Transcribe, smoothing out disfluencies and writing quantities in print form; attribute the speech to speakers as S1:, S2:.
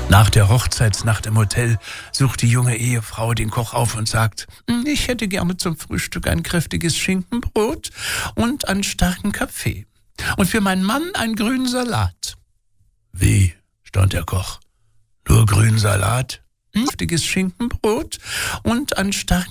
S1: Nach der Hochzeitsnacht im Hotel sucht die junge Ehefrau den Koch auf und sagt: Ich hätte gerne zum Frühstück ein kräftiges Schinkenbrot und einen starken Kaffee. Und für meinen Mann einen grünen Salat. Wie? Staunt der Koch. Nur grünen Salat? Kräftiges Schinkenbrot und einen starken